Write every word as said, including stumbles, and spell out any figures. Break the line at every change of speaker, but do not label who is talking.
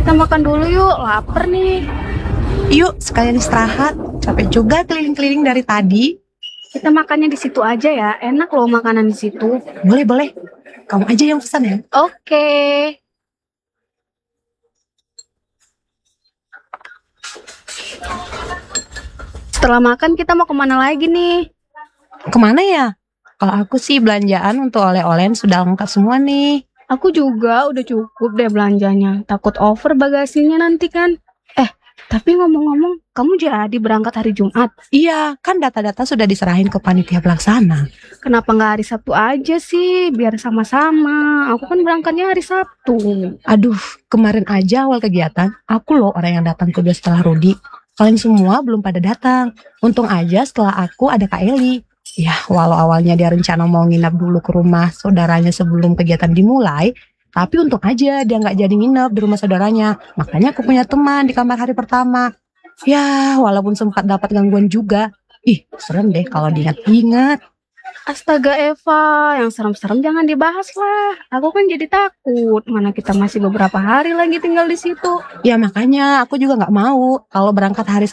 Kita makan dulu yuk, lapar nih.
Yuk, sekalian istirahat. Capek juga keliling-keliling dari tadi.
Kita makannya di situ aja ya. Enak loh makanan di situ.
Boleh, boleh. Kamu aja yang pesan ya.
Oke. Setelah makan kita mau kemana lagi nih?
Kemana ya? Kalau aku sih belanjaan untuk oleh-oleh sudah lengkap semua nih.
Aku juga udah cukup deh belanjanya. Takut over bagasinya nanti kan. Eh, tapi ngomong-ngomong, kamu jadi berangkat hari Jumat?
Iya, kan data-data sudah diserahin ke panitia pelaksana.
Kenapa nggak hari Sabtu aja sih? Biar sama-sama. Aku kan berangkatnya hari Sabtu.
Aduh, kemarin aja awal kegiatan, aku loh orang yang datang kedua setelah Rudi. Kalian semua belum pada datang. Untung aja setelah aku ada Kak Eli. Ya, walau awalnya dia rencana mau nginap dulu ke rumah saudaranya sebelum kegiatan dimulai, tapi untung aja dia nggak jadi nginep di rumah saudaranya. Makanya aku punya teman di kamar hari pertama. Ya, walaupun sempat dapat gangguan juga. Ih, serem deh kalau diingat-ingat.
Astaga Eva, yang serem-serem jangan dibahas lah. Aku kan jadi takut. Mana kita masih beberapa hari lagi tinggal di situ.
Ya makanya aku juga nggak mau kalau berangkat hari